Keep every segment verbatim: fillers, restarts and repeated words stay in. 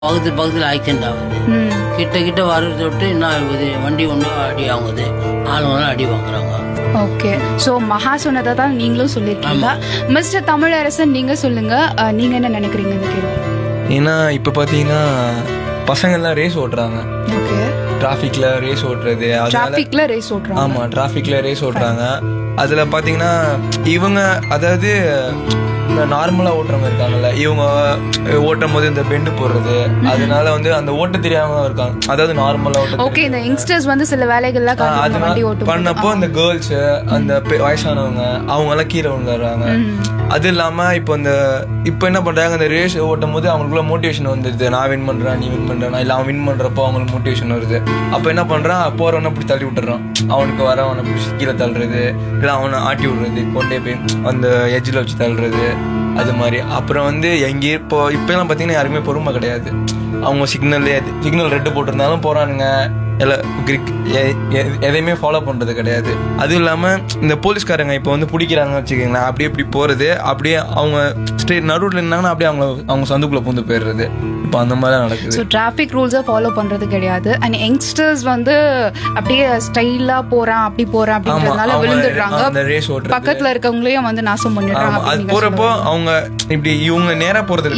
பக்கத்து பக்கத்தில் ஆக்சிடென்ட் ஆகுது. கிட்ட கிட்ட வர்றதை விட்டு என்ன ஆகுது, வண்டி ஒன்றும் அடி ஆகுது, ஆளுங்களும் அடி வாங்குறாங்க. ஓகே, ஸோ மகா சொன்னதை தான் நீங்களும் சொல்லியிருக்கீங்க. மிஸ்டர் தமிழரசன், நீங்க சொல்லுங்க, நீங்க என்ன நினைக்கிறீங்க இந்த கேள்வி? ஏன்னா இப்போ பார்த்தீங்கன்னா பசங்கள்லாம் ரேஸ் ஓட்டுறாங்க. ஓகே, டிராஃபிக்ல ரேஸ் ஓட்டுறது, டிராஃபிக்ல ரேஸ் ஓட்டுறாங்க. ஆமா, டிராஃபிக்ல ரேஸ் ஓட்டுறாங்க. அதுல பாத்தீங்கன்னா இவங்க அதாவது இந்த நார்மலா ஓட்டுறவங்க இருக்காங்கல்ல, இவங்க ஓட்டும் போது இந்த பெண்டு போடுறது, அதனால வந்து அந்த ஓட்ட தெரியாம இருக்காங்க. அதாவது நார்மலா ஓட்ட ஓகே, இந்த யங்ஸ்டர்ஸ் வந்து சில வேலைகள்லாம் வண்டி ஓட்டு பண்ணப்போ அந்த கேர்ள்ஸ், அந்த வயசானவங்க அவங்க எல்லாம் கீழே விழுந்துடுறாங்க. அது இல்லாம இப்போ இந்த இப்போ என்ன பண்றாங்க, அந்த ரேஸ் ஓட்டும் போது அவங்களுக்குள்ள மோட்டிவேஷன் வந்துடுது. நான் வின் பண்றேன், நீ வின் பண்றேன், இல்ல அவன் வின் பண்றப்போ அவங்களுக்கு மோட்டிவேஷன் வருது. அப்ப என்ன பண்றான், போறவனை இப்படி தள்ளி விட்டுறான், அவனுக்கு வர அவனை பிடிச்சி கீழே தள்ளுறது, இல்லை அவனை ஆட்டி விடுறது, கொண்டே போய் அந்த எஜ்ஜில் வச்சு தள்ளுறது, அது மாதிரி. அப்புறம் வந்து எங்கே இப்போ இப்பெல்லாம் பார்த்தீங்கன்னா யாருக்குமே பொறுமை கிடையாது. அவங்க சிக்னல் சிக்னல் ரெட்டு போட்டிருந்தாலும் போறானுங்க, எதையுமே ஃபாலோ பண்றது கிடையாது. அதுவும் இல்லாம இந்த போலீஸ்காரங்க இப்போ வந்து பிடிக்கிறாங்கன்னு வச்சுக்கோங்களேன், அப்படியே இப்படி போறது, அப்படியே அவங்க ஸ்ட்ரெயிட் நடுவில் இருந்தாங்கன்னா அப்படியே அவங்க அவங்க சந்துக்குள்ள பூந்து போயிடுறது. இப்போ அந்த மாதிரி நடக்குது. ஸோ டிராஃபிக் ரூல்ஸை ஃபாலோ பண்றது கிடையாது. அண்ட் யங்ஸ்டர்ஸ் வந்து அப்படியே ஸ்டைலா போறான், அப்படி போறான் அப்படின்றதுனால விழுந்துடுறாங்க, பக்கத்துல இருக்கவங்களையும் வந்து நாசம் பண்ணிடுறாங்க. அது போறப்போ அவங்க இப்படி இவங்க நேரா போறது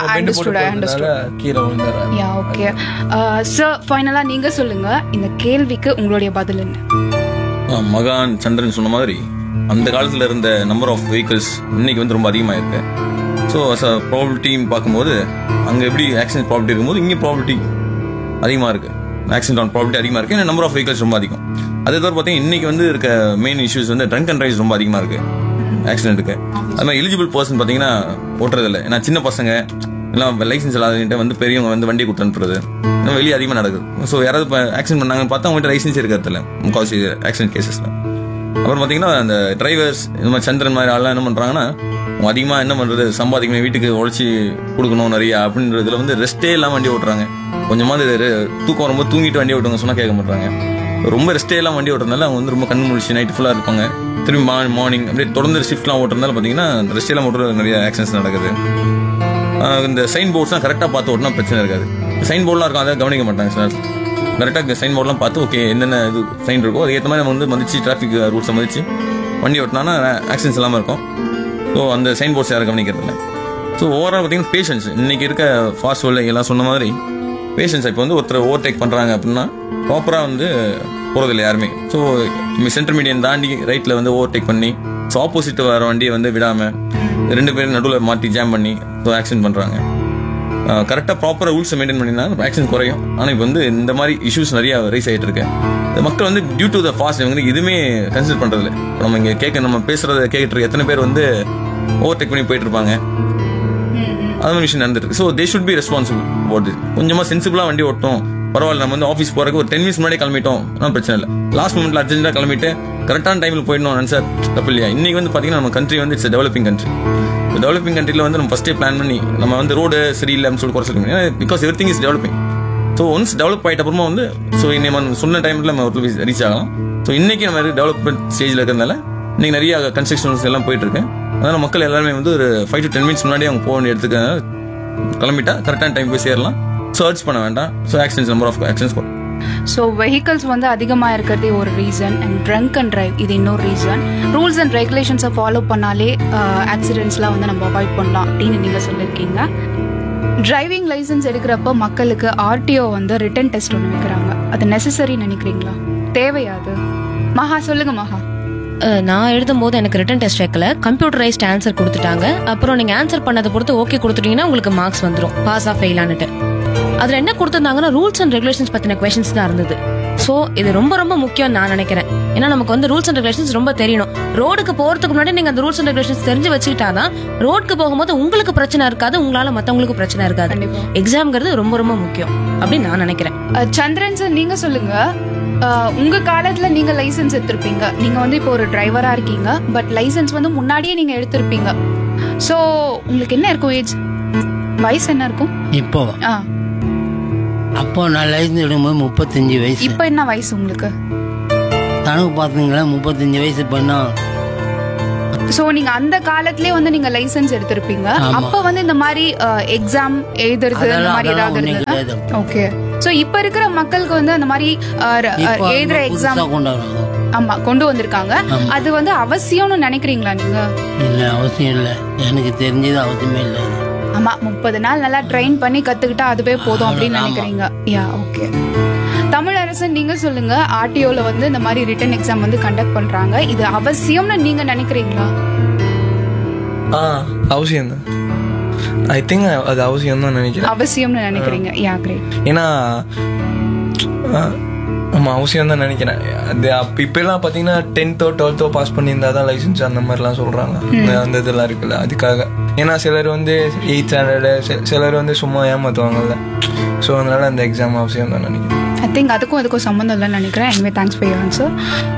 கீழே விழுந்துடுறாங்க. யா, ஓகே சார், ஃபைனலா நீங்க சொல்லுங்க, இந்த கேள்விக்கு உங்களுடைய பதில் என்ன? மகான் சந்திரன் சொன்ன மாதிரி அந்த காலத்தில் இருந்த நம்பர் ஆஃப் வெஹிக்கிள்ஸ் இன்னைக்கு வந்து ரொம்ப அதிகமாக இருக்கு. ஸோ அஸ் அ ப்ராபபிலிட்டின்னு பார்க்கும்போது அங்கே எப்படி ஆக்சிடென்ட் ப்ராபபிலிட்டி இருக்கும்போது இங்கே ப்ராபபிலிட்டி அதிகமாக இருக்கு, ஆக்சிடென்ட் ஆன் ப்ராபபிலிட்டி அதிகமாக இருக்கு. ஏன்னா நம்பர் ஆஃப் வெஹிக்கிள்ஸ் ரொம்ப அதிகம். அதே தவிர பார்த்தீங்கன்னா இன்னைக்கு வந்து இருக்க மெயின் இஷ்யூஸ் வந்து ட்ரங்க் அண்ட் ட்ரைவ்ஸ் ரொம்ப அதிகமாக இருக்கு ஆக்சிடென்ட்டுக்கு. அது மாதிரி எலிஜிபிள் பர்சன் பார்த்தீங்கன்னா ஓட்டுறதில்லை. ஏன்னா சின்ன பசங்க எல்லாம் லைசன்ஸ் இல்லாத வந்து பெரியவங்க வந்து வண்டி கொடுத்து அனுப்புறது வெளியே அதிகமாக நடக்குது. ஸோ யாராவது இப்போ ஆக்சிடென்ட் பண்ணாங்கன்னு பார்த்தா அவங்ககிட்ட லைசன்ஸ் இருக்கிறது இல்லை முக்கால்வாசி ஆக்சிடென்ட் கேசஸ்ல. அப்புறம் பார்த்தீங்கன்னா அந்த டிரைவர்ஸ் இந்த மாதிரி சந்திரன் மாதிரி ஆள்லாம் என்ன பண்ணுறாங்கன்னா, அவங்க அதிகமாக என்ன பண்ணுறது, சம்பாதிக்கணும், வீட்டுக்கு உழைச்சி கொடுக்கணும் நிறையா அப்படின்றதுல வந்து ரெஸ்ட்டே இல்லாமல் வண்டி ஓட்டுறாங்க. கொஞ்சமாவது தூக்கம் வரும்போது தூங்கிட்டு வண்டி ஓட்டுங்க சொன்னால் கேட்க மாட்டாங்க. ரொம்ப ரெஸ்ட்டே எல்லாம் வண்டி ஓட்டுறதுனால அவங்க வந்து ரொம்ப கண்ணு முழிச்சு நைட்டு ஃபுல்லாக இருப்பாங்க. திரும்பி மார்னிங் அப்படியே தொடர்ந்து ஷிஃப்ட்லாம் ஓட்டுறதுனால பார்த்தீங்கன்னா ரெஸ்ட் எல்லாம் ஓட்டுறது நிறைய ஆக்சிடென்ட்ஸ் நடக்குது. இந்த சைன் போர்ட்ஸ்லாம் கரெக்டாக பார்த்து ஓட்டினா பிரச்சனை இருக்காது. சைன் போர்ட்லாம் இருக்கும், அதை கவனிக்க மாட்டாங்க சார். கரெக்டாக சைன் போர்ட்லாம் பார்த்து ஓகே என்னென்ன இது சைன் இருக்கோ அதுக்கேற்ற மாதிரி நம்ம வந்து மதிச்சு டிராஃபிக் ரூல்ஸை மதிச்சு வண்டி ஓட்டினா ஆக்சிடென்ட்ஸ் இல்லாமல் இருக்கும். ஸோ அந்த சைன் போர்ட்ஸ் யாரும் கவனிக்கிறது இல்லை. ஸோ ஓவரால் பார்த்தீங்கன்னா பேஷன்ஸ் இன்னைக்கு இருக்க ஃபாஸ்ட் வேர்ல்டு எல்லாம் சொன்ன மாதிரி பேஷன்ஸ். இப்போ வந்து ஒருத்தர் ஓவர்டேக் பண்ணுறாங்க அப்படின்னா ப்ராப்பராக வந்து போகிறதில்ல யாருமே. ஸோ சென்டர் மீடியன் தாண்டி ரைட்டில் வந்து ஓவர்டேக் பண்ணி ஸோ ஆப்போசிட் வர வண்டியை வந்து விடாமல் ரெண்டு பேரும் நடுவில் மாற்றி ஜாம் பண்ணி ஸோ ஆக்சிடென்ட் பண்ணுறாங்க. கரெக்டாக ப்ராப்பராக ரூல்ஸை மெயின்டைன் பண்ணினா ஆக்சிடென்ட் குறையும். ஆனால் இப்போ வந்து இந்த மாதிரி இஷ்யூஸ் நிறைய ரைஸ் ஆகிட்டு இருக்கு. மக்கள் வந்து டியூ டு த ஃபாஸ்ட் இவங்க எதுவுமே கன்சிடர் பண்ணுறதில்ல. நம்ம இங்கே கேட்க நம்ம பேசுகிறத கேட்டுருக்கு எத்தனை பேர் வந்து ஓவர்டேக் பண்ணி போயிட்டு இருப்பாங்க, அது மாதிரி விஷயம் நடந்துட்டு இருக்கு. So they should be responsible about this. கொஞ்சமாக சென்சிபிளாக வண்டி ஓட்டும், பரவாயில்ல நம்ம வந்து ஆஃபீஸ் போகிறக்கு ஒரு டென் மினிட்ஸ் முன்னாடி கிளம்பிட்டோம், ஆனால் பிரச்சனை இல்லை. லாஸ்ட் மொமெண்ட்ல அர்ஜென்ட்டாக கிளம்பிட்டு கரெக்டான டைமில் போயிடணும் சார், தப்பு இல்லையா? இன்னைக்கு வந்து பார்த்தீங்கன்னா நம்ம கண்ட்ரி வந்து இட்ஸ் டெவலப்பிங் கண்ட்ரி. டெவலப்பிங் கண்ட்ரியில் வந்து நம்ம ஃபஸ்ட்டே பிளான் பண்ணி நம்ம வந்து ரோடு சரியில்லைன்னு சொல்லி குறைச்சிருக்க முடியும். Because every thing is developing. So once develop ஆகிட்ட அப்புறமா வந்து ஸோ நம்ம சொன்ன டைமில் நம்ம ஒரு ரீச் ஆகலாம். ஸோ இன்னைக்கு நம்ம டெவலப்மெண்ட் ஸ்டேஜில் இருக்கிறதுனால இன்னைக்கு நிறைய கன்ஸ்ட்ரக்ஷன்ஸ் எல்லாம் போயிட்டு இருக்கு. அதனால மக்கள் எல்லாருமே வந்து ஒரு ஃபைவ் டு டென் மினிட்ஸ் முன்னாடி அவங்க போக வேண்டிய இடத்துக்கு கிளம்பிட்டா கரெக்டான டைம் போய் சேரலாம். சர்ச் பண்ண வேண்டாம். So accidents number of accidents. So vehicles வந்து அதிகமாக இருக்கிறதே ஒரு reason, and drunk and drive இது இன்னொரு ரீசன். ரூல்ஸ் அண்ட் ரெகுலேஷன்ஸை ஃபாலோ பண்ணாலே ஆக்சிடென்ட்ஸ்லாம் வந்து நம்ம அவாய்ட் பண்ணலாம் அப்படின்னு நீங்கள் சொல்லியிருக்கீங்க. டிரைவிங் லைசன்ஸ் எடுக்கிறப்ப மக்களுக்கு ஆர்டிஓ வந்து ரிட்டன் டெஸ்ட் ஒன்று வைக்கிறாங்க, அது நெசசரி நினைக்கிறீங்களா? தேவையாது? மகா சொல்லுங்க மகா. நான் எழுதும் போது எனக்கு ரிட்டன் டெஸ்ட் வைக்கல, கம்ப்யூட்டரைஸ்ட் ஆன்சர் கொடுத்துட்டாங்க. அப்புறம் நீங்கள் ஆன்சர் பண்ணதை பொறுத்து ஓகே கொடுத்துட்டீங்கன்னா உங்களுக்கு மார்க்ஸ் வந்துடும், பாஸ் ஆஃப் ஃபெயிலான்னுட்டு. அதில் என்ன கொடுத்துருந்தாங்கன்னா ரூல்ஸ் அண்ட் ரெகுலேஷன்ஸ் பற்றின கொஸ்டின்ஸ் தான் இருந்தது. ஸோ இது ரொம்ப ரொம்ப முக்கியம் நான் நினைக்கிறேன். ஏன்னா நமக்கு வந்து ரூல்ஸ் அண்ட் ரெகுலேஷன்ஸ் ரொம்ப தெரியணும். ரோடுக்கு போகிறதுக்கு முன்னாடி நீங்கள் அந்த ரூல்ஸ் அண்ட் ரெகுலேஷன்ஸ் தெரிஞ்சு வச்சுக்கிட்டாதான் ரோடுக்கு போகும்போது உங்களுக்கு பிரச்சனை இருக்காது, உங்களால் மற்றவங்களுக்கு பிரச்சனை இருக்காது. எக்ஸாம்ங்கிறது ரொம்ப ரொம்ப முக்கியம் அப்படின்னு நான் நினைக்கிறேன். சந்திரன் சார் நீங்க சொல்லுங்க, உங்க காலத்துல நீங்க லைசன்ஸ் எடுத்திருப்பீங்க, நீங்க வந்து இப்போ ஒரு டிரைவரா இருக்கீங்க, பட் லைசன்ஸ் வந்து முன்னாடியே நீங்க எடுத்திருப்பீங்க. ஸோ உங்களுக்கு என்ன இருக்கும் ஏஜ், வயசு என்ன இருக்கும் இப்போ? அப்போ நான் லைசன்ஸ் எடுக்கும்போது முப்பத்தஞ்சு வயசு. இப்போ என்ன வயசு உங்களுக்கு? கணக்கு பார்த்தீங்களா, முப்பத்தஞ்சு வயசு பண்ணா சோ நீங்க அந்த காலத்திலே வந்து நீங்க லைசென்ஸ் எடுத்திருப்பீங்க. அப்ப வந்து இந்த மாதிரி எக்ஸாம் எழுதுறது இந்த மாதிரி ஏதாவது இருந்தது? ஓகே. சோ இப்ப இருக்கிற மக்களுக்கு வந்து அந்த மாதிரி எழுதுற எக்ஸாம் ஆமா கொண்டு வந்திருக்காங்க. அது வந்து அவசியம்னு நினைக்கிறீங்களா நீங்க? இல்ல அவசியம் இல்ல, எனக்கு தெரிஞ்சது அவசியமே இல்ல. ஆமா, முப்பது நாள் நல்லா ட்ரெயின் பண்ணி கத்துக்கிட்டா அதுவே போதும் அப்படின்னு நினைக்கிறீங்க. Yeah okay. தமிழரசன் நீங்க சொல்லுங்க, ஆர்டிஓல வந்து இந்த மாதிரி ரிட்டன் எக்ஸாம் வந்து கண்டக்ட் பண்றாங்க, இது அவசியம்னு நீங்க நினைக்கிறீங்களா? ஆ அவசியம் தான். ஐ திங்க் அது அவசியம் தான் நினைக்கிறேன். அவசியம்னு நினைக்கிறீங்க. யா கிரேட். ஏன்னா ஆமா அவசியம் தான் நினைக்கிறேன். அது அப்ப இப்ப எல்லாம் பாத்தீங்கன்னா டென்த்தோ டுவெல்த்தோ பாஸ் பண்ணியிருந்தா தான் லைசன்ஸ் அந்த மாதிரிலாம் சொல்றாங்க. அந்த இதெல்லாம் இருக்குல்ல, அதுக்காக. ஏன்னா சிலர் வந்து எயிட் ஸ்டாண்டர்டு, சிலர் வந்து சும்மா ஏமாத்துவாங்கல்ல. ஸோ அதனால அந்த எக்ஸாம் அவசியம் தான் நினைக்கிறேன். ஐ திங்க் அதுக்கும் அதுக்கும் சம்மந்தம் இல்லைன்னு நினைக்கிறேன். Anyway thanks for your answer.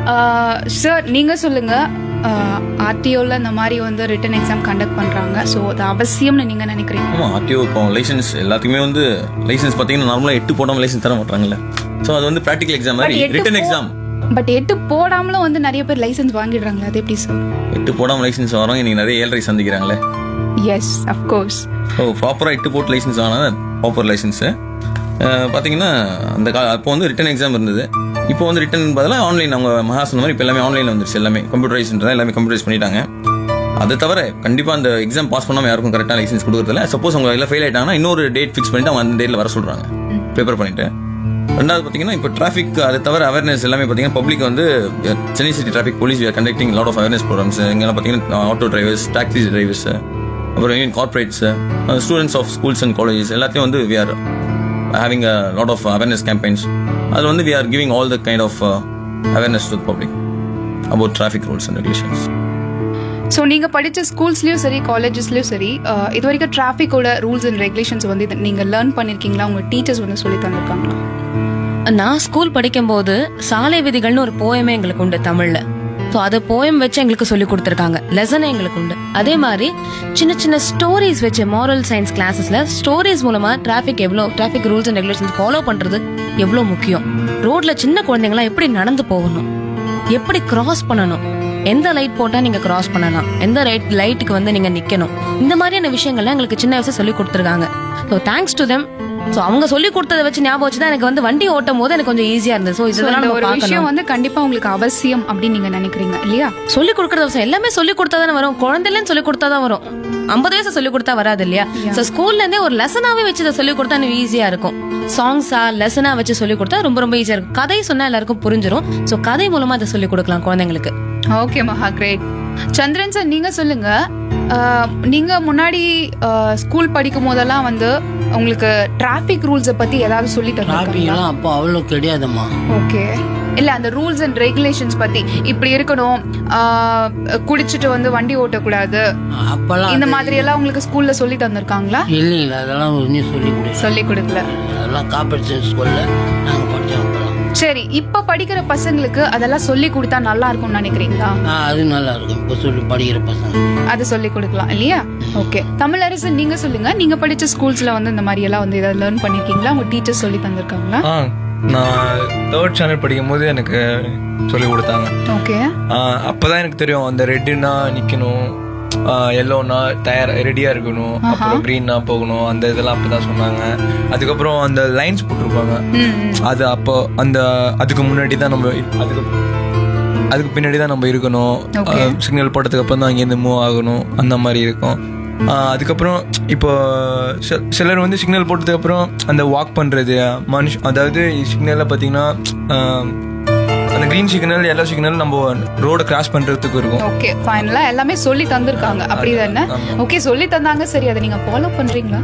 Sir நீங்கள் சொல்லுங்கள், ஆர்டிஓவில் இந்த மாதிரி வந்து ரிட்டன் எக்ஸாம் கண்டக்ட் பண்ணுறாங்க, ஸோ அது அவசியம்னு நீங்கள் நினைக்கிறீங்க? ஆமாம், ஆர்டிஓ இப்போ லைசன்ஸ் எல்லாத்துக்குமே வந்து லைசன்ஸ் பார்த்தீங்கன்னா நார்மலாக எட்டு போடாமல் லைசன்ஸ் தர மாட்டாங்கல்ல. ஸோ அது வந்து ப்ராக்டிகல் எக்ஸாம் மாதிரி ரிட்டன் எக்ஸாம். பட் எட்டு போடாமலும் வந்து நிறைய பேர் லைசன்ஸ் வாங்கிடுறாங்களே, அது எப்படி சார்? எட்டு போடாமல் லைசன்ஸ் வரவங்க இன்னைக்கு நிறைய ஏழரை சந்திக்கிறாங்களே. Yes of course. ஸோ ப்ராப்பராக எட்டு போட்டு லைசன்ஸ் ஆனால் ப்ராப்பர் லைசன்ஸு பார்த்தீங்கன்னா அந்த கா அப்போ வந்து ரிட்டன் எக்ஸாம் இருந்தது. இப்போ வந்து ரிட்டன் பதிலாக ஆன்லைன், அவங்க மகாசன் மாதிரி இப்போ எல்லாமே ஆன்லைனில் வந்துருச்சு. எல்லாமே கம்ப்யூட்டரைஸ்ன்றதா எல்லாமே கம்ப்யூட்டரைஸ் பண்ணிட்டாங்க. அதை தவிர கண்டிப்பாக அந்த எக்ஸாம் பாஸ் பண்ணாமல் யாருக்கும் கரெக்டாக லைசன்ஸ் கொடுக்குறதில்ல. சப்போஸ் அவங்க எல்லாம் ஃபெயில் ஆயிட்டாங்கன்னா இன்னொரு டேட் ஃபிக்ஸ் பண்ணிட்டு அவங்க அந்த டேட்டில் வர சொல்கிறாங்க பேப்பர் பண்ணிட்டு. ரெண்டாவது பார்த்தீங்கன்னா இப்போ டிராஃபிக், அதை தவிர அவேர்னஸ் எல்லாமே பார்த்தீங்கன்னா பப்ளிக் வந்து Chennai city traffic police we are conducting lot of awareness programs. இங்கெல்லாம் பார்த்தீங்கன்னா ஆட்டோ டிரைவர்ஸ், டாக்ஸி டிரைவர்ஸ், அப்புறம் even corporates, students of schools and colleges எல்லாத்தையும் வந்து we are having a lot of awareness campaigns. அது வந்து we are giving all the kind of uh, awareness to the public about traffic rules and regulations. So நீங்கள் படித்த ஸ்கூல்ஸ்லேயும் சரி காலேஜஸ்லேயும் சரி இது வரைக்கும் டிராஃபிக்கோட ரூல்ஸ் அண்ட் ரெகுலேஷன்ஸ் வந்து நீங்கள் லேர்ன் பண்ணியிருக்கீங்களா? உங்கள் டீச்சர்ஸ் வந்து சொல்லி தந்திருக்காங்களா? நான் ஸ்கூல் படிக்கும்போது சாலை விதிகள்னு ஒரு போயமே எங்களுக்கு உண்டு தமிழ்ல. ஸோ அது போயம் வச்சு எங்களுக்கு சொல்லி கொடுத்துருக்காங்க. லெசனே எங்களுக்கு உண்டு. அதே மாதிரி சின்ன சின்ன ஸ்டோரிஸ் வச்சு மாரல் சயின்ஸ் கிளாஸஸ்ல ஸ்டோரிஸ் மூலமா டிராஃபிக் எவ்வளோ, traffic rules and regulations follow பண்றது எவ்வளோ முக்கியம், ரோட்ல சின்ன குழந்தைங்களாம் எப்படி நடந்து போகணும், எப்படி கிராஸ் பண்ணணும், எந்த லைட் போட்டா நீங்க கிராஸ் பண்ணலாம், எந்த ரைட் லைட்டுக்கு வந்து நீங்க நிக்கணும், இந்த மாதிரியான விஷயங்கள்லாம் எங்களுக்கு சின்ன வயசுல சொல்லி கொடுத்துருக்காங்க. So thanks to them. So அவங்க சொல்லி கொடுத்ததை வச்சு ஞாபகம் வச்சு தான் எனக்கு வந்து வண்டி ஓட்டும் போது எனக்கு கொஞ்சம் ஈஸியா இருந்தது. ஸோ இதெல்லாம் ஒரு விஷயம் வந்து கண்டிப்பா உங்களுக்கு அவசியம் அப்படின்னு நீங்க நினைக்கிறீங்க இல்லையா? சொல்லி கொடுக்கறது அவசியம். எல்லாமே சொல்லி கொடுத்தா தானே வரும். குழந்தையிலேருந்து சொல்லி கொடுத்தா தான் வரும். ஐம்பது வயசு சொல்லி கொடுத்தா வராது இல்லையா? ஸோ ஸ்கூல்ல இருந்தே ஒரு லெசனாவே வச்சு இதை சொல்லி கொடுத்தா எனக்கு ஈஸியா இருக்கும். சாங்ஸா லெசனா வச்சு சொல்லி கொடுத்தா ரொம்ப ரொம்ப ஈஸியா இருக்கும். கதை சொன்னா எல்லாருக்கும் புரிஞ்சிடும். ஸோ கதை மூலமா அதை சொல்லி கொடுக்கலாம் குழந்தைங்களுக்கு. ஓகே மகா, கிரேட். சந்திரன் சார் நீங்க சொல்லுங்க, நீங்க முன்னாடி ஸ்கூல் படிக்கும் போதெல்லாம் வந்து உங்களுக்கு டிராஃபிக் ரூல்ஸை பத்தி ஏதாவது சொல்லி தருவாங்க? அப்போ அவ்வளோ கிடையாதுமா. ஓகே. இல்ல அந்த ரூல்ஸ் அண்ட் ரெகுலேஷன்ஸ் பத்தி இப்படி இருக்கணும், குடிச்சிட்டு வந்து வண்டி ஓட்டக்கூடாது, அப்பெல்லாம் இந்த மாதிரி எல்லாம் உங்களுக்கு ஸ்கூல்ல சொல்லி தந்திருக்காங்களா? இல்லைங்களா, அதெல்லாம் ஒன்றும் சொல்லி கொடு சொல்லி கொடுக்கல. அதெல்லாம் காம்படிஷன் ஸ்கூல்ல நாங்கள் படித்தோம். சரி, இப்ப படிக்கிற பசங்களுக்கு அதெல்லாம் சொல்லி கொடுத்தா நல்லா இருக்கும்னு நினைக்கிறீங்களா? அது நல்லா இருக்கும். இப்ப சொல்லி படிக்கிற பசங்க அது சொல்லி கொடுக்கலாம் இல்லையா? ஓகே. தமிழரசன் நீங்க சொல்லுங்க, நீங்க படிச்ச ஸ்கூல்ஸ்ல வந்து இந்த மாதிரி எல்லாம் வந்து ஏதாவது லேர்ன் பண்ணிருக்கீங்களா? உங்க டீச்சர் சொல்லி தந்திருக்காங்களா? நான் தேர்ட் ஸ்டாண்டர்ட் படிக்கும் போது எனக்கு சொல்லி கொடுத்தாங்க. ஓகே. அப்பதான் எனக்கு தெரியும் அந்த ரெட்டுனா நிக்கணும், எல்லோனா தயார் ரெடியா இருக்கணும், அப்புறம் கிரீன்னா போகணும், அந்த இதெல்லாம் அப்பதான் சொன்னாங்க. அதுக்கப்புறம் அந்த லைன்ஸ் போட்டிருப்பாங்க, அது அப்போ அந்த அதுக்கு முன்னாடி தான் நம்ம அதுக்கு அதுக்கு பின்னாடி தான் நம்ம இருக்கணும். சிக்னல் போட்டதுக்கு அப்புறம் தான் அங்கேருந்து மூவ் ஆகணும், அந்த மாதிரி இருக்கும். அதுக்கப்புறம் இப்போ சிலர் வந்து சிக்னல் போட்டதுக்கு அப்புறம் அந்த வாக் பண்றது மனுஷ, அதாவது சிக்னல்ல பாத்தீங்கன்னா அந்த கிரீன் சிக்னல் எல்லோ சிக்னல் நம்ம ரோட கிராஸ் பண்றதுக்கு இருக்கும். ஓகே, ஃபைனலா எல்லாமே சொல்லி தந்திருக்காங்க அப்படிதானே? ஓகே, சொல்லி தந்தாங்க. சரி, அதை நீங்க ஃபாலோ பண்றீங்களா?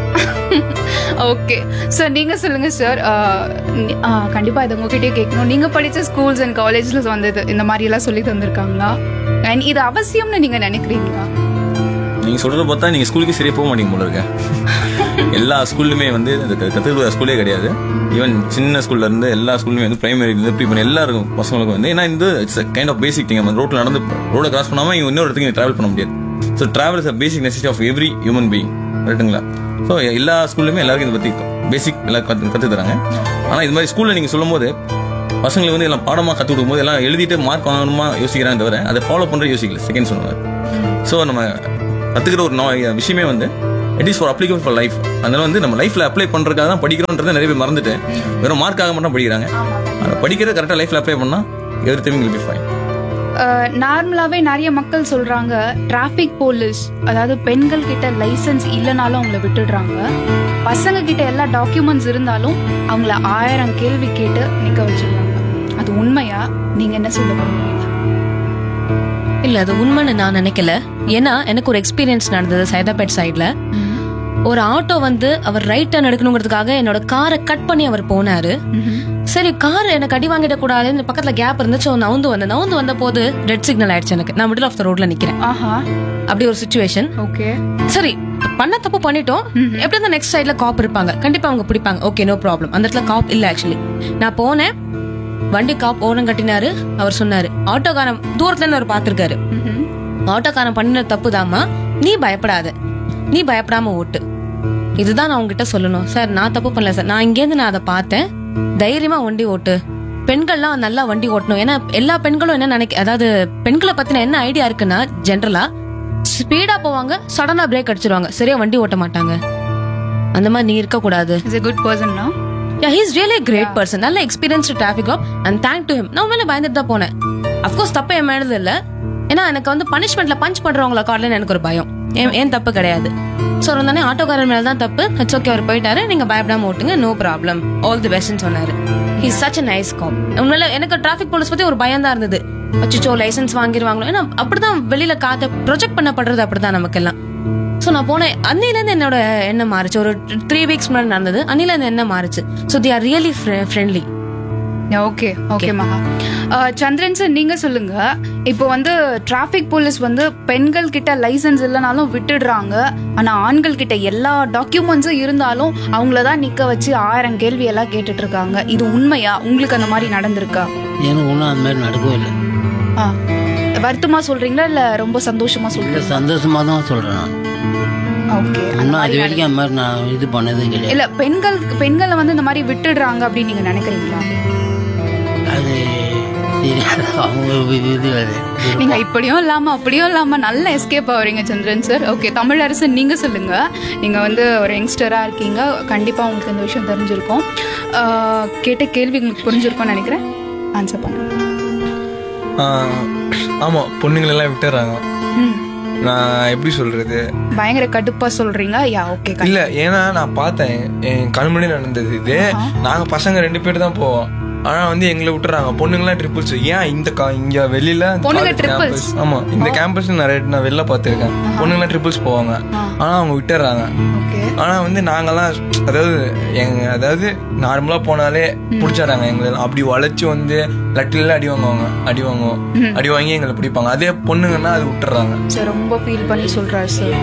ஓகே சார், நீங்க சொல்லுங்க சார். கண்டிப்பா இதை உங்ககிட்டயே கேட்கணும். நீங்க படிச்ச ஸ்கூல்ஸ் அண்ட் காலேஜ்ல வந்தது இந்த மாதிரி எல்லாம் சொல்லி தந்திருக்காங்களா? அண்ட் இது அவசியம்னு நீங்க நினைக்கிறீங்களா? நீங்க சொல்றத பார்த்தா நீங்க ஸ்கூலுக்கு சரியா போக மாட்டீங்க போல இருக்க. எல்லா ஸ்கூல்லுமே வந்து கத்துக்கிற ஸ்கூலே கிடையாது. ஈவன் சின்ன ஸ்கூல்ல இருந்து எல்லா ஸ்கூலுமே வந்து பிரைமரி ப்ரீ பண்ணி எல்லாருக்கும் பசங்களுக்கும் வந்து, ஏன்னா இந்த it's kind of basic thing. ரோட்ல நடந்து ரோட கிராஸ் பண்ணாம இன்னொரு இடத்துக்கு டிராவல் பண்ண முடியாது. So travel is a basic necessity of every human being, ரைட்டுங்களா? ஸோ எல்லா ஸ்கூல்லுமே எல்லாருக்கும் இதை பத்தி பேசிக் எல்லாம் கத்து கத்து தராங்க. ஆனா இது மாதிரி ஸ்கூல்ல நீங்க சொல்லும் போது பசங்களுக்கு வந்து எல்லாம் பாடமா கத்து கொடுக்கும் போது எல்லாம் எழுதிட்டு மார்க் வாங்கணுமா யோசிக்கிறாங்க தவிர அதை ஃபாலோ பண்ற யோசிக்கல. செகண்ட் சொன்னாங்க ஸோ நம்ம கற்றுக்கிற ஒரு நோ- விஷயமே வந்து it is for applicable for life. அதனால வந்து நம்ம லைஃப்ல அப்ளை பண்றதுக்காக தான் படிக்கிறோன்றதை நிறைய பேர் மறந்துட்டு வெறும் மார்க்காக மட்டும் படிக்கிறாங்க. அதை படிக்கிறத கரெக்டாக லைஃப்ல அப்ளை பண்ணா every thing will be fine. நார்மலாவே நிறைய மக்கள் சொல்றாங்க டிராஃபிக் போலீஸ், அதாவது பெண்கள் கிட்ட லைசென்ஸ் இல்லைனாலும் அவங்கள விட்டுடுறாங்க, பசங்க கிட்ட எல்லா டாக்குமெண்ட்ஸ் இருந்தாலும் அவங்கள ஆயிரம் கேள்வி கேட்டு நிக்க வச்சிருக்காங்க. அது உண்மையா? நீங்க என்ன சொல்ல போறீங்க? இல்ல அது உண்மைன்னு நான் நினைக்கல. ஏன்னா எனக்கு ஒரு எக்ஸ்பீரியன்ஸ் நடந்தது சைதாபேட் சைட்ல. ஒரு ஆட்டோ வந்து அவர் ரைட் டர்ன் எடுக்கணுங்கிறதுக்காக என்னோட காரை கட் பண்ணி அவர் போனாரு. சரி கார் எனக்கு அடி வாங்கிட கூடாது, இந்த பக்கத்துல கேப் இருந்துச்சு, நவுந்து வந்தேன். நவுந்து வந்த போது ரெட் சிக்னல் ஆயிடுச்சு எனக்கு. நான் மிடில் ஆஃப் த ரோட்ல நிக்கிறேன். ஆஹா, அப்படி ஒரு சிச்சுவேஷன். ஓகே, சரி பண்ண தப்பு பண்ணிட்டோம். எப்படி இருந்தா நெக்ஸ்ட் சைட்ல காப் இருப்பாங்க, கண்டிப்பா அவங்க பிடிப்பாங்க. Okay no problem. அந்த இடத்துல காப் இல்ல. ஆக்சுவலி நான் போனேன், வண்டி காப் ஓரம் கட்டினாரு. அவர் சொன்னாரு, ஆட்டோக்காரன் தூரத்துல இருந்து அவர் பாத்துருக்காரு, ஆட்டோக்காரன் பண்ணின தப்பு தாமா, நீ பயப்படாத, நீ பயப்படாம ஓட்டு. இதுதான் நான் உங்ககிட்ட சொல்லணும். சார் நான் தப்பு பண்ணல சார், நான் இங்கேருந்து நான் அதை பார்த்தேன், தைரியமா வண்டி ஓட்டு. பெண்கள்லாம் நல்லா வண்டி ஓட்டணும். ஏன்னா எல்லா பெண்களும் என்ன நினைக்க, அதாவது பெண்களை பத்தின என்ன ஐடியா இருக்குன்னா ஜென்ரலா ஸ்பீடா போவாங்க, சடனா பிரேக் அடிச்சிருவாங்க, சரியா வண்டி ஓட்ட மாட்டாங்க. அந்த மாதிரி நீ இருக்க கூடாது. Is a good person now. Yeah, he is really a great person. நல்ல experienced traffic Cobb and thank to him. நான் உண்மையில பயந்துட்டு தான் போனேன். அஃப்கோர்ஸ் தப்பு என் மேலது இல்ல. ஏன்னா எனக்கு வந்து பனிஷ்மெண்ட்ல பஞ்ச் பண்றவங்கள கார்ல எனக்கு ஒரு பயம். ஏன் தப்பு கிடையாது. ஸோ இருந்தானே ஆட்டோக்காரன் மேல தான் தப்பு. இட்ஸ் ஓகே, அவர் போயிட்டாரு, நீங்க பயப்படாம ஓட்டுங்க, நோ ப்ராப்ளம், ஆல் தி பெஸ்ட்னு சொன்னாரு. He is such a nice cop. உண்மையில எனக்கு டிராஃபிக் போலீஸ் பத்தி ஒரு பயம் தான் இருந்தது. அச்சோ லைசன்ஸ் வாங்கிடுவாங்களோ, ஏன்னா அப்படிதான் வெளியில காத்த ப்ரொஜெக்ட் பண்ணப்படுறது அப்படிதான் நமக்கு எல்லாம். ஸோ நான் போனேன், அன்னில இருந்து என்னோட எண்ணம் மாறுச்சு. ஒரு த்ரீ வீக்ஸ் முன்னாடி நடந்தது, அன்னில இருந்து எண்ணம் மாறுச்சு. So they are really friendly. Okay okay மகா. சந்திரன் சார் நீங்க சொல்லுங்க, இப்போ வந்து டிராஃபிக் போலீஸ் வந்து பெண்கள் கிட்ட லைசென்ஸ் இல்லைனாலும் விட்டுடுறாங்க, ஆனா ஆண்கள் கிட்ட எல்லா டாக்குமெண்ட்ஸும் இருந்தாலும் அவங்களதான் நிக்க வச்சு ஆயிரம் கேள்வி எல்லாம் கேட்டுட்டு இருக்காங்க. இது உண்மையா? உங்களுக்கு அந்த மாதிரி நடந்திருக்கா? எனக்கு ஒன்றும் அந்த மாதிரி நடக்கவே இல்லை. ஆ, வருத்தமா சொல்றீங்களா இல்ல ரொம்ப சந்தோஷமா இல்லை, சொல்றீங்களா? சந்தோஷமா தான் சொல்றேன் நான். ஓகே, இன்னும் அது வரைக்கும் அந்த மாதிரி நான் இது பண்ணதும் கிடையாது. இல்ல பெண்கள் பெண்களை வந்து இந்த மாதிரி விட்டுடுறாங்க அப்படின்னு நீங்க நினைக்கிறீங்களா? அது தெரியாது, அவங்க இது இது அது. நீங்க இப்படியும் இல்லாம அப்படியும் இல்லாம நல்ல எஸ்கேப் ஆகுறீங்க சந்திரன் சார். ஓகே, தமிழரசன் நீங்க சொல்லுங்க. நீங்க வந்து ஒரு யங்ஸ்டரா இருக்கீங்க, கண்டிப்பா உங்களுக்கு இந்த விஷயம் தெரிஞ்சிருக்கும். ஆஹ், கேட்ட கேள்வி உங்களுக்கு புரிஞ்சிருக்கும்னு நினைக்கிறேன். ஆன்சர் பண்ணுங்க. ஆமாம், பொண்ணுங்களெல்லாம் விட்டுறாங்க. ம், நான் எப்படி சொல்றது, பயங்கர கடுப்பா சொல்றீங்க. Yeah okay. இல்ல ஏன்னா நான் பார்த்தேன், என் கண்முடி நடந்தது இது. நாங்க பசங்க ரெண்டு பேர் தான் போவோம், ஆனா வந்து எங்களை விட்டுறாங்க. பொண்ணுங்களாம் ட்ரிபிள்ஸ். ஏன் இந்த கா- இங்க வெளியில பொண்ணுங்க college triples? campus, ஆமா இந்த கேம்பஸ் நிறைய நான் வெளில பார்த்துருக்கேன். பொண்ணுங்களாம் ட்ரிபிள்ஸ் போவாங்க, ஆனா அவங்க விட்டுறாங்க. ஓகே. ஆனா வந்து நாங்கெல்லாம் அதாவது எங்க அதாவது நார்மலா போனாலே பிடிச்சாராங்க எங்களை. அப்படி வளைச்சு வந்து லட்டில அடி வாங்குவாங்க, அடி வாங்குவோம், அடி வாங்கி எங்களை பிடிப்பாங்க. அதே பொண்ணுங்கன்னா அது விட்டுறாங்க. சார் ரொம்ப ஃபீல் பண்ணி சொல்றாரு சார்.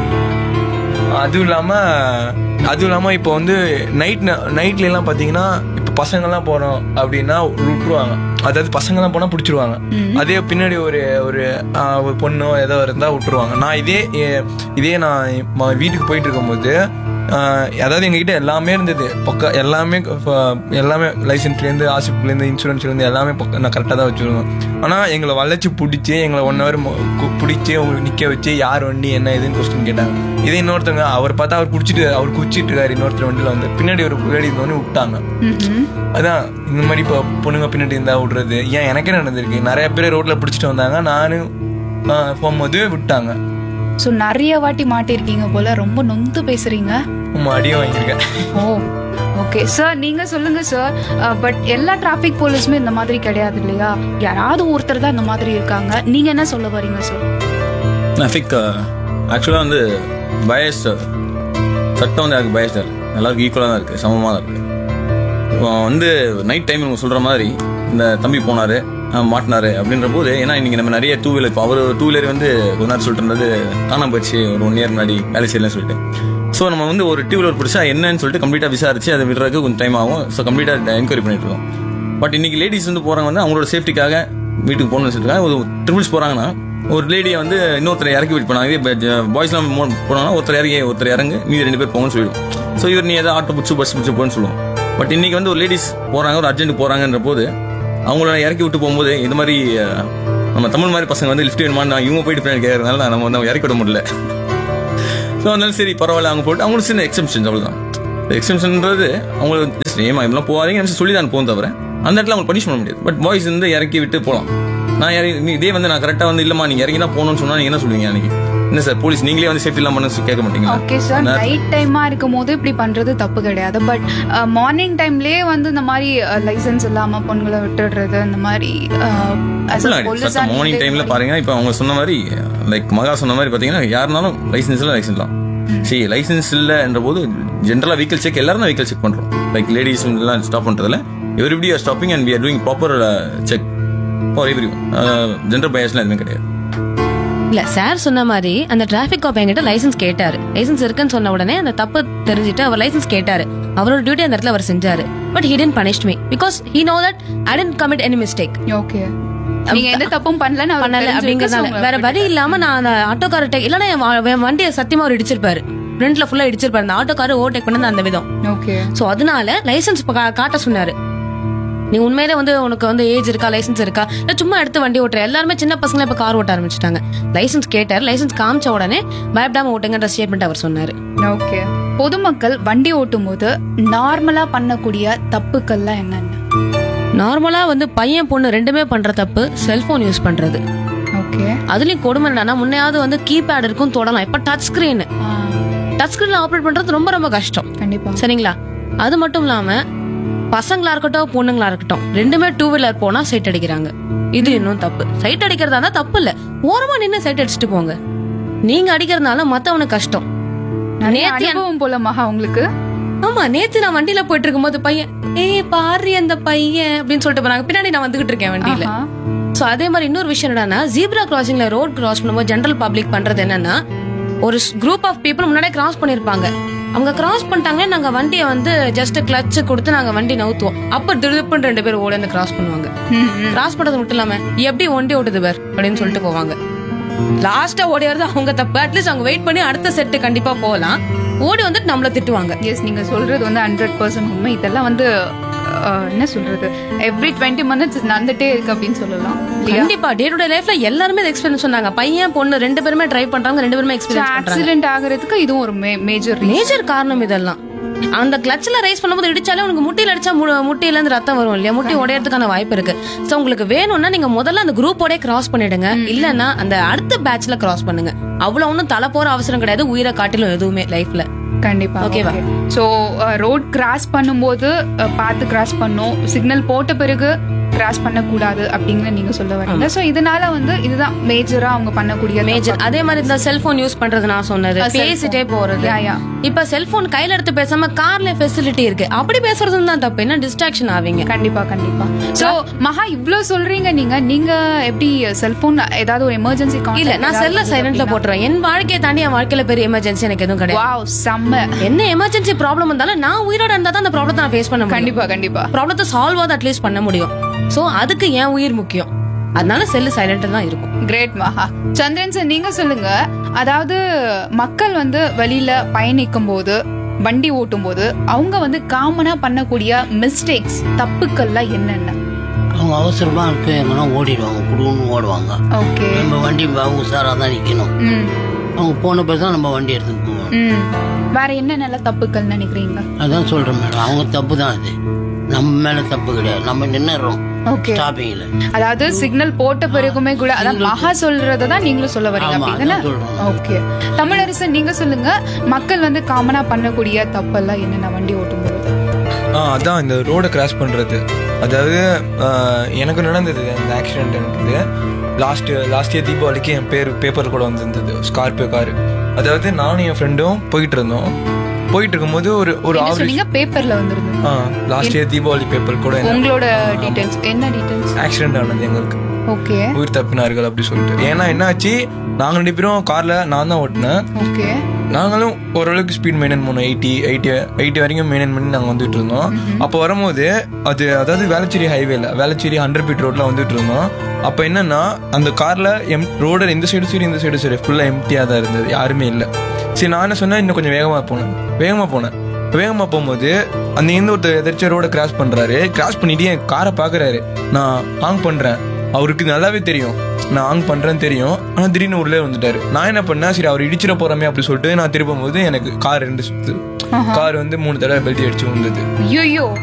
அதுவும் இல்லாம அதுவும் இல்லாம இப்போ வந்து நைட் நைட்ல எல்லாம் பாத்தீங்கன்னா இப்போ பசங்கெல்லாம் போறோம் அப்படின்னா விட்டுருவாங்க. அதாவது பசங்கெல்லாம் போனா பிடிச்சிருவாங்க. அதே பின்னாடி ஒரு ஒரு ஆஹ், ஒரு பொண்ணோ ஏதோ இருந்தா விட்டுருவாங்க. நான் இதே எ- இதே நான் ம- வீட்டுக்கு போயிட்டு இருக்கும்போது ஆஹ், அதாவது எங்ககிட்ட எல்லாமே இருந்தது பக்கா, எல்லாமே ஃப- எல்லாமே லைசன்ஸ்லேருந்து ஆசிப்லேருந்து இன்சூரன்ஸ்லேருந்து எல்லாமே பக்கம் நான் கரெக்டாக தான் வச்சுருவேன். ஆனால் எங்களை வளைச்சி பிடிச்சி எங்களை ஒன் ஹவர் பிடிச்சி நிற்க வச்சு யார் வண்டி என்ன இதுன்னு கொஸ்டின் கேட்டாங்க. இதே இன்னொருத்தவங்க அவர் பார்த்தா அவர் குடிச்சிட்டு அவர் குடிச்சிட்டு இருக்காரு, இன்னொருத்தர் வண்டியில் வந்து பின்னாடி ஒரு லேடி இருந்தோடனே விட்டாங்க. அதான் இந்த மாதிரி இப்போ பொண்ணுங்க பின்னாடி இருந்தா விடுறது. ஏன் எனக்கே நடந்திருக்கு. நிறைய பேர் ரோட்ல பிடிச்சிட்டு வந்தாங்க, நானும் ஆஹ், போகும்போது விட்டாங்க. ஸோ நிறைய வாட்டி மாட்டிருக்கீங்க போல, ரொம்ப நொந்து பேசுறீங்க. ஆமா, அடியும் வாங்கியிருக்கேன். ஓ ஓகே சார், நீங்க சொல்லுங்க சார். பட் எல்லா டிராஃபிக் போலீஸுமே இந்த மாதிரி கிடையாது இல்லையா? யாராவது ஒருத்தர் தான் இந்த மாதிரி இருக்காங்க. நீங்க என்ன சொல்ல வரீங்க சார்? டிராஃபிக் ஆக்சுவலாக வந்து பயஸ் சட்டம் வந்து எனக்கு பயஸ் எல்லாருக்கும் ஈக்குவலாக தான் இருக்குது, சமமாக தான் இருக்குது. இப்போ வந்து நைட் டைம் இவங்க சொல்கிற மாதிரி இந்த தம்பி போனார் மாட்டினாரு அப்படின்ற போது, ஏன்னா இன்னைக்கு நம்ம நிறைய டூ வீலர், இப்போ அவர் டூ வீலர் வந்து கொஞ்ச நேரம் சொல்லிட்டு இருந்தது காணாம போச்சு ஒரு ஒன் இயர் முன்னாடி வேலை செய்யலன்னு சொல்லிட்டு. ஸோ நம்ம வந்து ஒரு டூ வீலர் பிடிச்சா என்னன்னு சொல்லிட்டு கம்ப்ளீட்டாக விசாரிச்சு அதை விடுறதுக்கு கொஞ்சம் டைம் ஆகும். ஸோ கம்ப்ளீட்டாக என்கொயரி பண்ணிட்டு இருக்கோம். பட் இன்னைக்கு லேடிஸ் வந்து போகிறாங்க வந்து அவங்களோட சேஃப்டிக்காக வீட்டுக்கு போகணும்னு சொல்லிட்டு ஒரு ட்ரிபிள்ஸ் போகிறாங்கன்னா ஒரு லேடியை வந்து இன்னொருத்தரை இறக்கி விட்டு போனாங்க. இதே பாய்ஸ்லாம் போனாங்கன்னா ஒருத்தர் இறங்கி ஒருத்தர் இறங்கு மீதி ரெண்டு பேர் போங்கன்னு சொல்லிடும். ஸோ இவர் நீ ஏதாவது ஆட்டோ பிடிச்சி பஸ் பிடிச்சி போன்னு சொல்லுவோம். பட் இன்னைக்கு வந்து ஒரு லேடிஸ் போகிறாங்க, ஒரு அர்ஜென்ட் போகிறாங்கன்ற போது அவங்கள இறக்கி விட்டு போகும்போது இந்த மாதிரி நம்ம தமிழ் மாதிரி பசங்க வந்து லிஃப்ட் வேணுமா நான் இவங்க போயிட்டு பின்னாடி கேட்கறதுனால நம்ம வந்து இறக்கி விட முடியல. ஸோ அதனால சரி பரவாயில்ல அவங்க போட்டு அவங்களுக்கு சின்ன எக்ஸம்ஷன் அவ்வளோதான். எக்ஸம்ஷன்ன்றது அவங்களுக்கு ஜஸ்ட் ஏமா இதெல்லாம் போகாதீங்க சொல்லி தான் போகும் தவிர அந்த இடத்துல அவங்க பனிஷ் பண்ண முடியாது. பட் பாய்ஸ் வந்து இறக்கி விட்டு போகலாம். நான் இறங்கி இதே வந்து நான் கரெக்டாக வந்து இல்லைம்மா நீங்கள் இறங்கி தான் போகணும்னு சொன்னால் நீங்கள் என்ன சொல்லுவீங்க அன்னைக்கு? என்ன சார் போலீஸ் நீங்களே வந்து சேஃப்டி இல்லாம பண்ண கேட்க மாட்டீங்களா? ஓகே சார், நைட் டைமா இருக்கும் போது இப்படி பண்றது தப்பு கிடையாது. பட் மார்னிங் டைம்லயே வந்து இந்த மாதிரி லைசென்ஸ் இல்லாம பொண்ணுங்களை விட்டுடுறது அந்த மாதிரி மார்னிங் டைம்ல பாருங்க. இப்போ அவங்க சொன்ன மாதிரி லைக் மகா சொன்ன மாதிரி பாத்தீங்கன்னா யாருனாலும் லைசென்ஸ் இல்லை லைசென்ஸ் தான். சரி லைசென்ஸ் இல்லைன்ற போது ஜென்ரலா வெஹிக்கல் செக் எல்லாரும் வெஹிக்கல் செக் பண்றோம். லைக் லேடிஸ் எல்லாம் ஸ்டாப் பண்றதுல everybody are stopping and we are doing proper check for every one. Gender பயஸ்லாம் எதுவுமே கிடையாது. இல்ல சார் சொன்ன மாதிரி அந்த டிராபிக் காப் என்கிட்ட லைசன்ஸ் கேட்டாரு. லைசன்ஸ் இருக்குன்னு சொன்ன உடனே அந்த தப்பு தெரிஞ்சுட்டு அவர் லைசன்ஸ் கேட்டாரு. அவரோட டியூட்டி அந்த இடத்துல அவர் செஞ்சாரு. But he didn't punish me because he know that I didn't commit any mistake. Okay, நீங்க எந்த தப்பும் பண்ணல பண்ணல அப்படிங்கறதால வேற வழி இல்லாம நான் அந்த ஆட்டோக்காரர்ட்ட இல்லனா என் வண்டியை சத்தியமா அவர் இடிச்சிருப்பாரு. ஃப்ரண்ட்ல ஃபுல்லா இடிச்சிருப்பாரு. அந்த ஆட்டோக்காரர் ஓவர்டேக் பண்ணது அந்த விதம். ஓகே, சோ அதனால லைசன்ஸ் காட்ட சொன்னாரு. நீ உண்மையிலே வந்து உனக்கு வந்து ஏஜ் இருக்கா லைசன்ஸ் இருக்கா இல்ல சும்மா எடுத்து வண்டி ஓட்டுற. எல்லாருமே சின்ன பசங்க இப்ப கார் ஓட்ட ஆரம்பிச்சுட்டாங்க. லைசன்ஸ் கேட்டாரு. லைசன்ஸ் காமிச்ச உடனே பயப்படாம ஓட்டுங்கன்ற ஸ்டேட்மெண்ட் அவர் சொன்னாரு. ஓகே, பொதுமக்கள் வண்டி ஓட்டும் போது நார்மலா பண்ணக்கூடிய தப்புக்கள்லாம் என்னென்ன? நார்மலா வந்து பையன் பொண்ணு ரெண்டுமே பண்ற தப்பு செல்போன் யூஸ் பண்றது. ஓகே, அதுலயும் கொடுமை என்னன்னா முன்னையாவது வந்து கீபேட் இருக்கும் தொடலாம். இப்ப டச் ஸ்கிரீன் டச் ஸ்கிரீன்ல ஆப்ரேட் பண்றது ரொம்ப ரொம்ப கஷ்டம். கண்டிப்பா, சரிங்களா? அது மட்டும் இல்லாம பசங்களா இருக்கட்டும் பொண்ணுங்களா இருக்கட்டும் ரெண்டுமே டூ வீலர் போனா சைட் அடிக்கிறாங்க. இது இன்னும் தப்பு. சைட் அடிக்கிறதா தான் தப்பு இல்ல, ஓரமா நின்று சைட் அடிச்சுட்டு போங்க. நீங்க அடிக்கிறதுனால மத்தவனுக்கு கஷ்டம். அனுபவம் போல மகா உங்களுக்கு? ஆமா, நேத்து நான் வண்டியில போயிட்டு இருக்கும் போது பையன் ஏய் பாரு அந்த பையன் அப்படின்னு சொல்லிட்டு போறாங்க. பின்னாடி நான் வந்துகிட்டு இருக்கேன் வண்டியில. சோ அதே மாதிரி இன்னொரு விஷயம் என்னன்னா ஜீப்ரா கிராசிங்ல ரோட் கிராஸ் பண்ணும்போது ஜெனரல் பப்ளிக் பண்றது என்னன்னா ஒரு குரூப் ஆஃப் பீப்புள் முன்னாடியே கிராஸ் பண்ணிருப்பாங்க. அவங்க கிராஸ் பண்ணிட்டாங்க, நாங்க வண்டியை வந்து ஜஸ்ட் கிளட்ச் கொடுத்து நாங்க வண்டி நவுத்துவோம். அப்ப திருப்புன்னு ரெண்டு பேர் ஓடி வந்து கிராஸ் பண்ணுவாங்க. கிராஸ் பண்றது மட்டும் இல்லாம எப்படி வண்டி ஓட்டுது பேர் அப்படின்னு சொல்லிட்டு போவாங்க. லாஸ்டா ஓடி வரது அவங்க தப்பு. அட்லீஸ்ட் அவங்க வெயிட் பண்ணி அடுத்த செட்டு கண்டிப்பா போகலாம். ஓடி வந்துட்டு நம்மள திட்டுவாங்க. எஸ், நீங்க சொல்றது வந்து ஹண்ட்ரட் பர்சன்ட் உண்மை. இதெல்லாம் வந்து என்ன சொல்றது எவ்ரி டுவெண்ட்டி மினிட்ஸ் நடந்துட்டே இருக்கு அப்படின்னு சொல்லலாம். கண்டிப்பா டே டு டே லைஃப்ல எல்லாருமே எக்ஸ்பீரியன்ஸ் சொன்னாங்க. பையன் பொண்ணு ரெண்டு பேருமே டிரைவ் பண்றாங்க, ரெண்டு பேருமே எக்ஸ்பீரியன்ஸ் பண்றாங்க. ஆக்சிடென்ட் ஆகிறதுக்கு இதுவும் ஒரு மேஜர் மேஜர் காரணம். இதெல்லாம் அந்த கிளட்ச்ல ரைஸ் பண்ணும்போது இடிச்சாலே உங்களுக்கு முட்டியில அடிச்சா முட்டியில இருந்து ரத்தம் வரும் இல்லையா? முட்டி உடையறதுக்கான வாய்ப்பு இருக்கு. சோ உங்களுக்கு வேணும்னா நீங்க முதல்ல அந்த குரூப்போட கிராஸ் பண்ணிடுங்க. இல்லன்னா அந்த அடுத்த பேட்ச்ல கிராஸ் பண்ணுங்க. அவ்வளவு ஒன்னும் தலை போற அவசரம் கிடையாது. உயிரை காட்டிலும் எதுவுமே லைஃப்ல. கண்டிப்பா, ஓகேவா? சோ ரோட் கிராஸ் பண்ணும்போது பார்த்து கிராஸ் பண்ணும். சிக்னல் போட்ட பிறகு கிராஸ் பண்ணக்கூடாது அப்படிங்கிற நீங்க சொல்ல வரீங்க. சோ இதனால வந்து இதுதான் மேஜரா அவங்க பண்ணக்கூடிய மேஜர். அதே மாதிரி இந்த செல்போன் யூஸ் பண்றது நான் சொன்னது பேசிட்டே போறது. இப்ப செல்போன் கையில எடுத்து பேசாம கார்ல ஃபெசிலிட்டி இருக்கு அப்படி பேசுறது தான் தப்பு. என்ன டிஸ்ட்ராக்ஷன் ஆவீங்க. கண்டிப்பா கண்டிப்பா. சோ மகா இவ்ளோ சொல்றீங்க நீங்க நீங்க எப்படி செல்போன் ஏதாவது ஒரு எமர்ஜென்சி கால்? இல்ல, நான் செல்ல சைலண்ட்ல போட்டுறேன். என் வாழ்க்கையை தாண்டி என் வாழ்க்கையில பெரிய எமர்ஜென்சி எனக்கு எதுவும் கிடையாது. வாவ், செம்ம. என்ன எமர்ஜென்சி ப்ராப்ளம் வந்தாலும் நான் உயிரோட இருந்தா தான் அந்த ப்ராப்ளத்தை நான் ஃபேஸ் பண்ண முடியும். கண்டிப்பா கண்டிப்பா. ப்ராப்ளத்தை சால்வ் ஆகுது அட்லீஸ்ட் பண்ண முடியும். சோ அதுக்கு என் உயிர் முக்கியம். அதனால செல்லு சைலண்ட் தான் இருக்கும். கிரேட் மகா. சந்திரன் சார் நீங்க சொல்லுங்க. அதாவது மக்கள் வந்து வெளியில பயணிக்கும் போது வண்டி ஓட்டும் போது அவங்க வந்து காமனா பண்ணக்கூடிய மிஸ்டேக்ஸ் தப்புக்கள்லாம் என்னென்ன? அவங்க அவசரமா இருக்கு எங்கன்னா ஓடிடுவாங்க, குடுன்னு ஓடுவாங்க. ஓகே, நம்ம வண்டி உஷாரா தான் நிக்கணும். அவங்க போன பேர் தான் நம்ம வண்டி எடுத்துட்டு போவோம். வேற என்ன நல்ல தப்புக்கள் நினைக்கிறீங்க? அதான் சொல்றேன் மேடம், அவங்க தப்பு தான். அது நம்ம மேல தப்பு கிடையாது. நம்ம நின்னுறோம் ஸ்டாப்பிங்ல. அதாவது சிக்னல் போட்ட பிறகுமே கூட அதான் மகா சொல்றதான் நீங்களும் சொல்ல வரீங்க அப்படின்னா. ஓகே, தமிழரசன் நீங்க சொல்லுங்க. மக்கள் வந்து காமனா பண்ணக்கூடிய தப்பெல்லாம் என்னென்ன வண்டி ஓட்டும் போது? அதான் இந்த ரோட கிராஸ் பண்றது. அதாவது எனக்கு நடந்தது அந்த ஆக்சிடென்ட். எனக்கு லாஸ்ட் லாஸ்ட் இயர் தீபாவளிக்கு என் பேர் பேப்பர் கூட வந்துருந்தது, ஸ்கார்பியோ காரு. அதாவது நானும் என் ஃப்ரெண்டும் போயிட்டு இருந்தோம். போயிட்டு இருக்கும்போது ஒரு ஒரு ஆவரேஜ் பேப்பர்ல வந்திருந்தது. லாஸ்ட் இயர் தீபாவளி பேப்பர் கூட. உங்களோட டீடைல்ஸ் என்ன? டீடைல்ஸ் ஆக்சிடென்ட் ஆனது எங்களுக்கு. ஓகே, உயிர் தப்பினார்கள் அப்படி சொல்லிட்டு. ஏன்னா என்ன ஆச்சு, நாங்க ரெண்டு பேரும் கார்ல நான் தான் ஓட்டினேன். ஓகே, நாங்களும் ஓரளவுக்கு ஸ்பீட் மெயின்டைன் பண்ணோம். எயிட்டி எயிட்டி எயிட்டி வரைக்கும் மெயின்டைன் பண்ணி நாங்கள் வந்துட்டு இருந்தோம். அப்போ வரும்போது அது அதாவது வேளச்சேரி ஹைவேல வேளச்சேரி ஹண்ட்ரட் ஃபீட் ரோட்ல வந்துட்டு இருந்தோம். அப்போ என்னன்னா அந்த கார்ல எம் ரோட இந்த சைடு சரி இந்த சைடு சரி ஃபுல்லா எம்டியா தான் இருந்தது, யாருமே இல்லை. சரி நான் என்ன சொன்னேன், இன்னும் கொஞ்சம் வேகமா போனேன். வேகமா போனேன் வேகமா போகும்போது அந்த எந்த ஒருத்தர் எதிர்த்து ரோட கிராஸ் பண்றாரு. கிராஸ் பண்ணிட்டு என் காரை பாக்குறாரு. நான் ஆன் பண்றேன். அவருக்கு நல்லாவே தெரியும் நான் ஆன் பண்றேன்னு தெரியும். ஆனா திடீர்னு உள்ளே வந்துட்டாரு. நான் என்ன பண்ணேன், சரி அவர் இடிச்சிட போறமே அப்படி சொல்லிட்டு நான் திருப்பும் போது எனக்கு கார் ரெண்டு சுத்து கார் வந்து மூணு தடவை பெல்ட் அடிச்சு வந்தது. ஐயோ